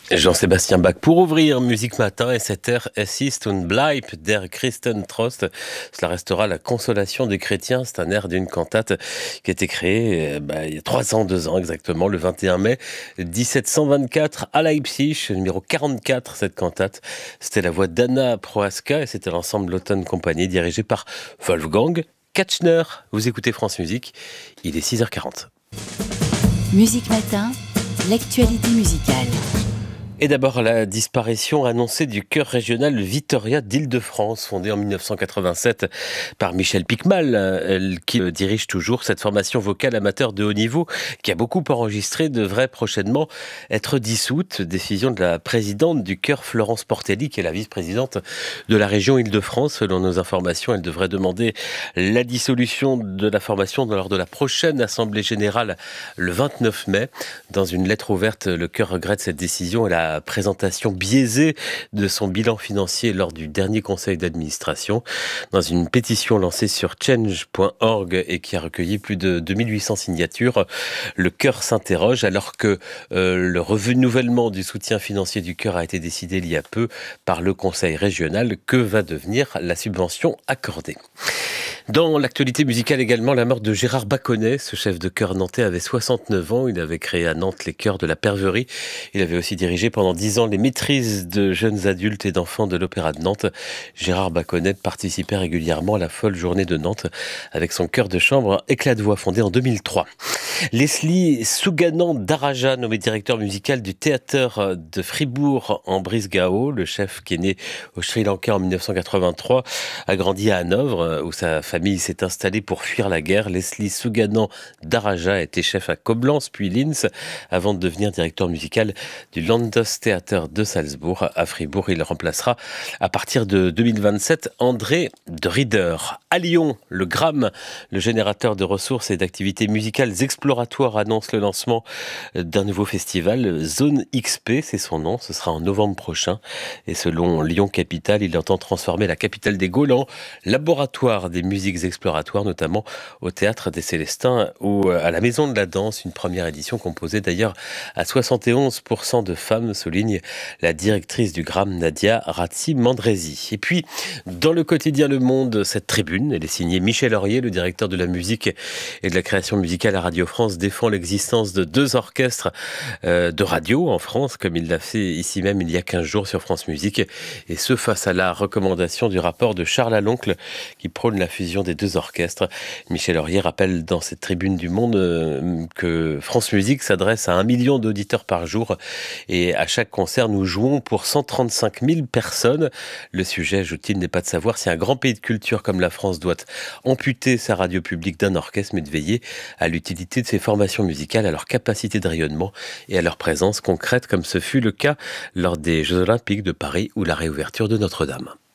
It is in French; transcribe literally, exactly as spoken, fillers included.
Jean-Sébastien Bach pour ouvrir Musique Matin et cette heure Es ist und bleibt der Christentrost. Cela restera la consolation des chrétiens. C'est un air d'une cantate qui a été créée euh, bah, il y a trois cent deux ans exactement, le vingt et un mai dix-sept cent vingt-quatre à Leipzig, numéro quarante-quatre cette cantate. C'était la voix d'Anna Prohaska et c'était l'ensemble l'Automne Compagnie dirigé par Wolfgang Katchner. Vous écoutez France Musique, il est six heures quarante. Musique Matin, l'actualité musicale. Et d'abord la disparition annoncée du chœur régional Vitoria d'Île-de-France, fondé en mille neuf cent quatre-vingt-sept par Michel Piquemal, qui dirige toujours cette formation vocale amateur de haut niveau, qui a beaucoup enregistré, devrait prochainement être dissoute. Décision de la présidente du chœur, Florence Portelli, qui est la vice-présidente de la région Île-de-France. Selon nos informations, elle devrait demander la dissolution de la formation lors de la prochaine assemblée générale le vingt-neuf mai. Dans une lettre ouverte, le chœur regrette cette décision et la La présentation biaisée de son bilan financier lors du dernier conseil d'administration. Dans une pétition lancée sur change point org et qui a recueilli plus de deux mille huit cents signatures, le chœur s'interroge alors que euh, le renouvellement du soutien financier du chœur a été décidé il y a peu par le conseil régional. Que va devenir la subvention accordée ? Dans l'actualité musicale également, la mort de Gérard Baconnet. Ce chef de chœur nantais avait soixante-neuf ans. Il avait créé à Nantes les chœurs de la Perverie. Il avait aussi dirigé pendant dix ans les maîtrises de jeunes adultes et d'enfants de l'Opéra de Nantes. Gérard Baconnet participait régulièrement à la folle journée de Nantes avec son chœur de chambre Éclat de voix fondé en deux mille trois. Leslie Souganan-Daraja, nommé directeur musical du théâtre de Fribourg en Brisgau. Le chef, qui est né au Sri Lanka en mille neuf cent quatre-vingt-trois, a grandi à Hanovre où sa famille s'est installée pour fuir la guerre. Leslie Souganan-Daraja était chef à Koblenz puis Linz avant de devenir directeur musical du Landestheater de Salzbourg. À Fribourg, il remplacera à partir de deux mille vingt-sept André de Rieder. À Lyon, le Gramme, le générateur de ressources et d'activités musicales exploratoires, annonce le lancement d'un nouveau festival. Zone X P, c'est son nom, ce sera en novembre prochain. Et selon Lyon Capitale, il entend transformer la capitale des Gaules en laboratoire des musiques exploratoires, notamment au Théâtre des Célestins ou à la Maison de la Danse. Une première édition composée d'ailleurs à soixante et onze pour cent de femmes, souligne la directrice du Gramme, Nadia Razzi-Mandresi. Et puis, dans le quotidien Le Monde, cette tribune, elle est signée Michel Aurier, le directeur de la musique et de la création musicale à Radio France, défend l'existence de deux orchestres euh, de radio en France, comme il l'a fait ici même il y a quinze jours sur France Musique, et ce face à la recommandation du rapport de Charles Aloncle qui prône la fusion des deux orchestres. Michel Aurier rappelle dans cette tribune du Monde euh, que France Musique s'adresse à un million d'auditeurs par jour et à chaque concert nous jouons pour cent trente-cinq mille personnes. Le sujet, ajoute-t-il, n'est pas de savoir si un grand pays de culture comme la France doit amputer sa radio publique d'un orchestre, mais de veiller à l'utilité de ces formations musicales, à leur capacité de rayonnement et à leur présence concrète, comme ce fut le cas lors des Jeux Olympiques de Paris ou la réouverture de Notre-Dame.